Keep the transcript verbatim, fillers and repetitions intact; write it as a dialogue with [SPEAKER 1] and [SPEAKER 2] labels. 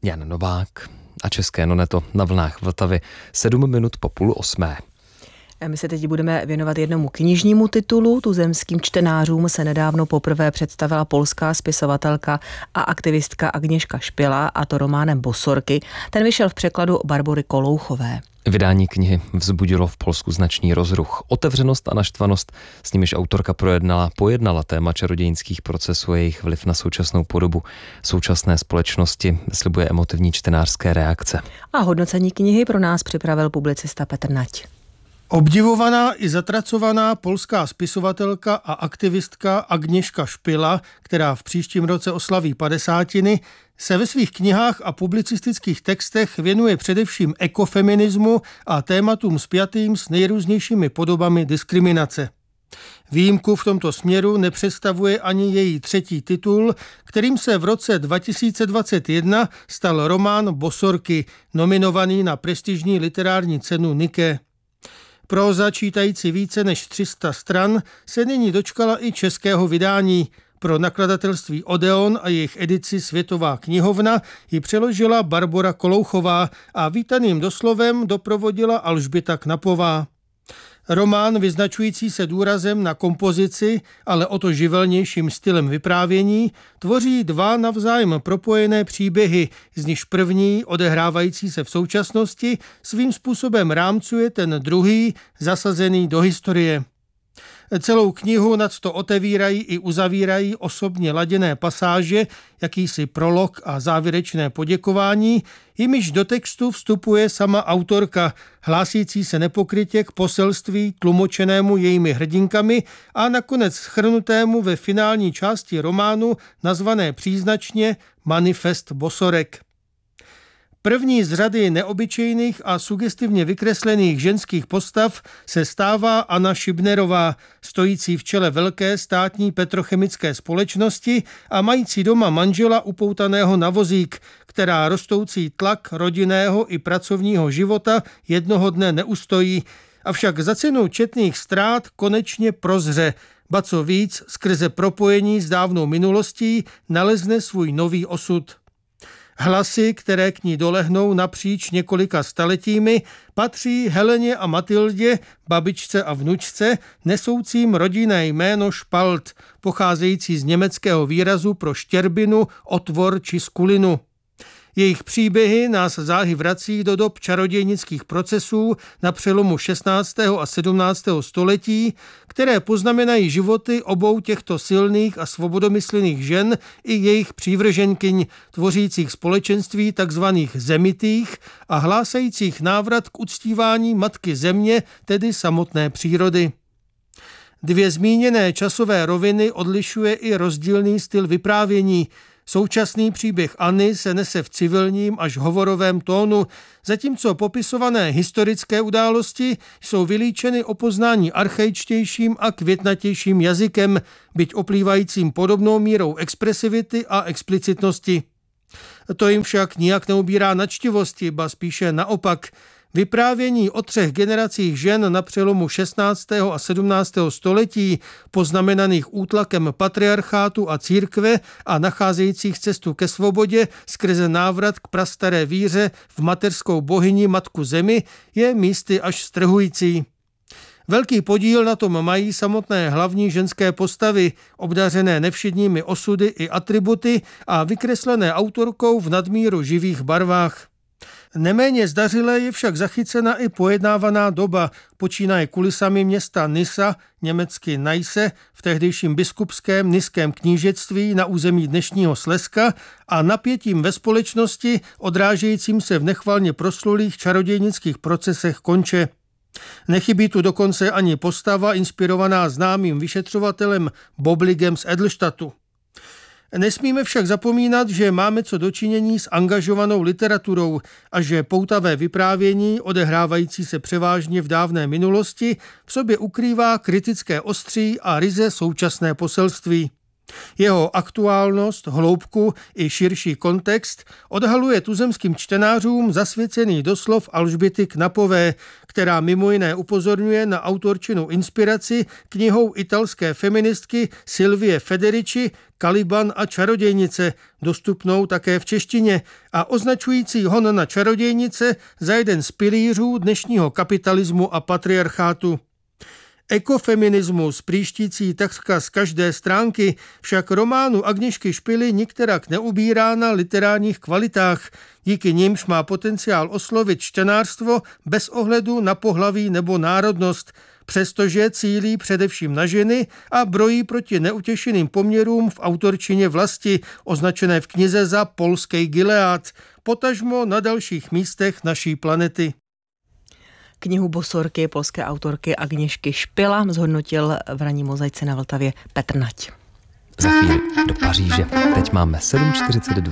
[SPEAKER 1] Jan Novák a České Noneto na vlnách Vltavy sedm minut po půl osmé.
[SPEAKER 2] My se teď budeme věnovat jednomu knižnímu titulu. Tuzemským čtenářům se nedávno poprvé představila polská spisovatelka a aktivistka Agnieszka Špila, a to románem Bosorky. Ten vyšel v překladu Barbory Kolouchové.
[SPEAKER 1] Vydání knihy vzbudilo v Polsku značný rozruch. Otevřenost a naštvanost, s nimiž autorka projednala, pojednala téma čarodějnických procesů a jejich vliv na současnou podobu současné společnosti, slibuje emotivní čtenářské reakce.
[SPEAKER 2] A hodnocení knihy pro nás připravil publicista Petr Nať.
[SPEAKER 3] Obdivovaná i zatracovaná polská spisovatelka a aktivistka Agnieszka Špila, která v příštím roce oslaví padesátiny, se ve svých knihách a publicistických textech věnuje především ekofeminismu a tématům spjatým s nejrůznějšími podobami diskriminace. Výjimku v tomto směru nepředstavuje ani její třetí titul, kterým se v roce dva tisíce dvacet jedna stal román Bosorky, nominovaný na prestižní literární cenu Nike. Próza čítající více než tři sta stran se nyní dočkala i českého vydání. Pro nakladatelství Odeon a jejich edici Světová knihovna ji přeložila Barbora Kolouchová a vítaným doslovem doprovodila Alžběta Knapová. Román, vyznačující se důrazem na kompozici, ale o to živelnějším stylem vyprávění, tvoří dva navzájem propojené příběhy, z nichž první, odehrávající se v současnosti, svým způsobem rámcuje ten druhý, zasazený do historie. Celou knihu nadto otevírají i uzavírají osobně laděné pasáže, jakýsi prolog a závěrečné poděkování, jimiž do textu vstupuje sama autorka, hlásící se nepokrytě k poselství tlumočenému jejími hrdinkami a nakonec shrnutému ve finální části románu nazvané příznačně Manifest Bosorek. První z řady neobyčejných a sugestivně vykreslených ženských postav se stává Anna Šibnerová, stojící v čele velké státní petrochemické společnosti a mající doma manžela upoutaného na vozík, která rostoucí tlak rodinného i pracovního života jednoho dne neustojí, avšak za cenu četných ztrát konečně prozře, ba co víc, skrze propojení s dávnou minulostí nalezne svůj nový osud. Hlasy, které k ní dolehnou napříč několika staletími, patří Heleně a Matildě, babičce a vnučce, nesoucím rodinné jméno Špalt, pocházející z německého výrazu pro štěrbinu, otvor či skulinu. Jejich příběhy nás záhy vrací do dob čarodějnických procesů na přelomu šestnáctého a sedmnáctého století, které poznamenají životy obou těchto silných a svobodomyslných žen i jejich přívrženkyň, tvořících společenství takzvaných zemitých a hlásajících návrat k uctívání matky země, tedy samotné přírody. Dvě zmíněné časové roviny odlišuje i rozdílný styl vyprávění. Současný příběh Anny se nese v civilním až hovorovém tónu, zatímco popisované historické události jsou vylíčeny o poznání archaičtějším a květnatějším jazykem, byť oplývajícím podobnou mírou expresivity a explicitnosti. To jim však nijak neubírá načtivosti, ba spíše naopak. Vyprávění o třech generacích žen na přelomu šestnáctého a sedmnáctého století, poznamenaných útlakem patriarchátu a církve a nacházejících cestu ke svobodě skrze návrat k prastaré víře v mateřskou bohyni Matku Zemi, je místy až strhující. Velký podíl na tom mají samotné hlavní ženské postavy, obdařené nevšedními osudy i atributy a vykreslené autorkou v nadmíru živých barvách. Neméně zdařilé je však zachycena i pojednávaná doba, počínaje kulisami města Nysa, německy Neisse, v tehdejším biskupském nyském knížectví na území dnešního Slezska a napětím ve společnosti, odrážejícím se v nechvalně proslulých čarodějnických procesech Konče. Nechybí tu dokonce ani postava inspirovaná známým vyšetřovatelem Bobligem z Edelstadtu. Nesmíme však zapomínat, že máme co dočinění s angažovanou literaturou a že poutavé vyprávění, odehrávající se převážně v dávné minulosti, v sobě ukrývá kritické ostří a ryze současné poselství. Jeho aktuálnost, hloubku i širší kontext odhaluje tuzemským čtenářům zasvěcený doslov Alžběty Knapové, která mimo jiné upozorňuje na autorčinu inspiraci knihou italské feministky Silvie Federici Caliban a čarodějnice, dostupnou také v češtině a označující hon na čarodějnice za jeden z pilířů dnešního kapitalismu a patriarchátu. Ekofeminismus, příštící takřka z každé stránky, však románu Agněšky Špily nikterak neubírá na literárních kvalitách, díky nimž má potenciál oslovit čtenářstvo bez ohledu na pohlaví nebo národnost, přestože cílí především na ženy a brojí proti neutěšeným poměrům v autorčině vlasti, označené v knize za polský Gilead, potažmo na dalších místech naší planety.
[SPEAKER 2] Knihu Bosorky polské autorky Agněšky Špila zhodnotil v ranní mozaice na Vltavě Petr Nať.
[SPEAKER 1] Za chvíli do Paříže. Teď máme sedm čtyřicet dva.